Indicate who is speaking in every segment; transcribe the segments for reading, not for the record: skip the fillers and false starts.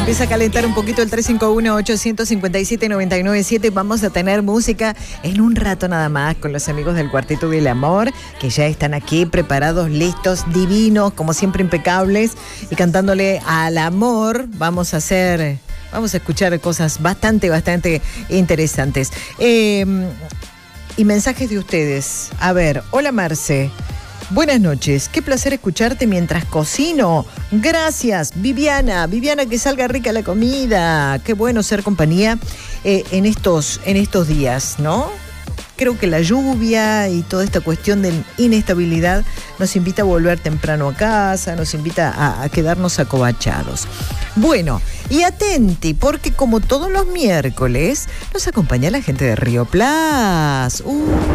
Speaker 1: Empieza a calentar un poquito el 351-857-997. Vamos a tener música en un rato nada más con los amigos del Cuarteto del Amor, que ya están aquí preparados, listos, divinos, como siempre impecables, y cantándole al amor. Vamos a escuchar cosas bastante interesantes. Y mensajes de ustedes. A ver, hola Marce. Buenas noches, qué placer escucharte mientras cocino. Gracias, Viviana, que salga rica la comida. Qué bueno ser compañía en estos días, ¿no? Creo que la lluvia y toda esta cuestión de inestabilidad nos invita a volver temprano a casa, nos invita a quedarnos acobachados. Bueno, y atenti, porque como todos los miércoles, nos acompaña la gente de Río Plus.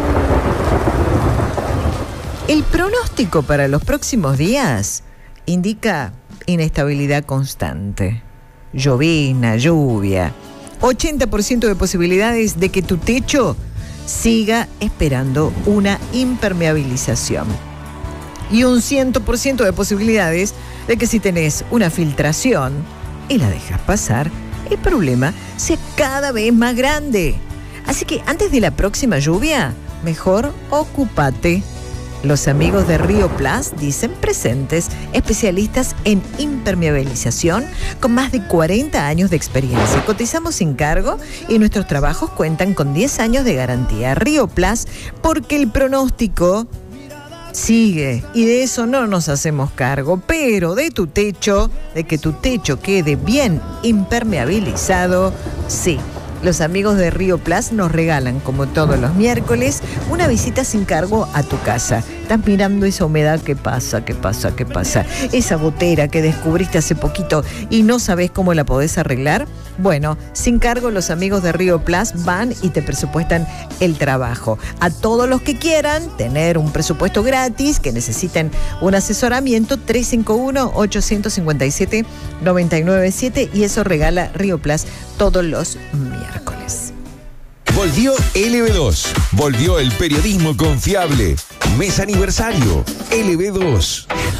Speaker 1: El pronóstico para los próximos días indica inestabilidad constante, llovizna, lluvia, 80% de posibilidades de que tu techo siga esperando una impermeabilización y un 100% de posibilidades de que si tenés una filtración y la dejas pasar, el problema sea cada vez más grande. Así que antes de la próxima lluvia, mejor ocúpate. Los amigos de Río Plus dicen presentes, especialistas en impermeabilización con más de 40 años de experiencia. Cotizamos sin cargo y nuestros trabajos cuentan con 10 años de garantía. Río Plus, porque el pronóstico sigue y de eso no nos hacemos cargo, pero de tu techo, de que tu techo quede bien impermeabilizado, sí. Los amigos de Río Plus nos regalan, como todos los miércoles, una visita sin cargo a tu casa. Estás mirando esa humedad, ¿qué pasa? Esa gotera que descubriste hace poquito y no sabes cómo la podés arreglar. Bueno, sin cargo los amigos de Río Plus van y te presupuestan el trabajo. A todos los que quieran tener un presupuesto gratis, que necesiten un asesoramiento, 351-857-997, y eso regala Río Plus todos los miércoles.
Speaker 2: Volvió LB2. Volvió el periodismo confiable. Mes aniversario. LB2.